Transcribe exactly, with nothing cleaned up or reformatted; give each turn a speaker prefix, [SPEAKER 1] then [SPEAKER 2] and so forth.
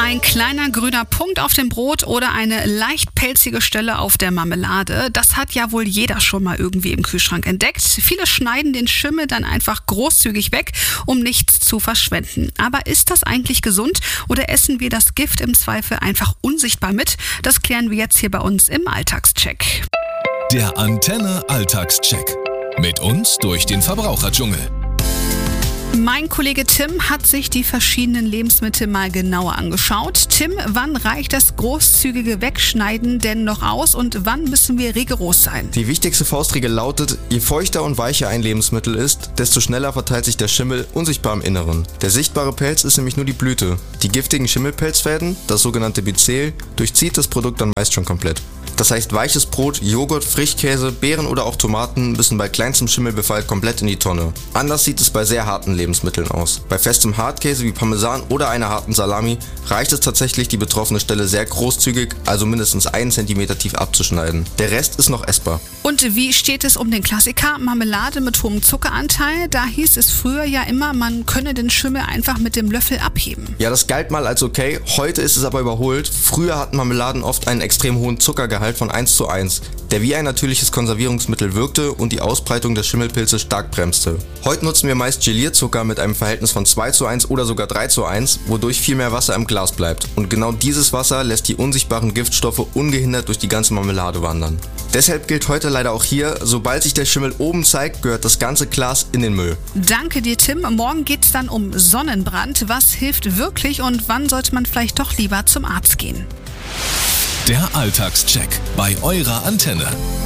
[SPEAKER 1] Ein kleiner grüner Punkt auf dem Brot oder eine leicht pelzige Stelle auf der Marmelade, das hat ja wohl jeder schon mal irgendwie im Kühlschrank entdeckt. Viele schneiden den Schimmel dann einfach großzügig weg, um nichts zu verschwenden. Aber ist das eigentlich gesund oder essen wir das Gift im Zweifel einfach unsichtbar mit? Das klären wir jetzt hier bei uns im Alltagscheck.
[SPEAKER 2] Der Antenne Alltagscheck. Mit uns durch den Verbraucherdschungel.
[SPEAKER 1] Mein Kollege Tim hat sich die verschiedenen Lebensmittel mal genauer angeschaut. Tim, wann reicht das großzügige Wegschneiden denn noch aus und wann müssen wir rigoros sein?
[SPEAKER 3] Die wichtigste Faustregel lautet, je feuchter und weicher ein Lebensmittel ist, desto schneller verteilt sich der Schimmel unsichtbar im Inneren. Der sichtbare Pelz ist nämlich nur die Blüte. Die giftigen Schimmelpelzfäden, das sogenannte Myzel, durchzieht das Produkt dann meist schon komplett. Das heißt, weiches Brot, Joghurt, Frischkäse, Beeren oder auch Tomaten müssen bei kleinstem Schimmelbefall komplett in die Tonne. Anders sieht es bei sehr harten Lebensmitteln aus. Bei festem Hartkäse wie Parmesan oder einer harten Salami reicht es tatsächlich, die betroffene Stelle sehr großzügig, also mindestens einen Zentimeter tief abzuschneiden. Der Rest ist noch essbar.
[SPEAKER 1] Und wie steht es um den Klassiker Marmelade mit hohem Zuckeranteil? Da hieß es früher ja immer, man könne den Schimmel einfach mit dem Löffel abheben.
[SPEAKER 3] Ja, das galt mal als okay, heute ist es aber überholt. Früher hatten Marmeladen oft einen extrem hohen Zuckergehalt von eins zu eins, der wie ein natürliches Konservierungsmittel wirkte und die Ausbreitung der Schimmelpilze stark bremste. Heute nutzen wir meist Gelierzucker mit einem Verhältnis von zwei zu eins oder sogar drei zu eins, wodurch viel mehr Wasser im Glas bleibt. Und genau dieses Wasser lässt die unsichtbaren Giftstoffe ungehindert durch die ganze Marmelade wandern. Deshalb gilt heute leider auch hier, sobald sich der Schimmel oben zeigt, gehört das ganze Glas in den Müll.
[SPEAKER 1] Danke dir, Tim. Morgen geht's dann um Sonnenbrand. Was hilft wirklich und wann sollte man vielleicht doch lieber zum Arzt gehen?
[SPEAKER 2] Der Alltagscheck bei eurer Antenne.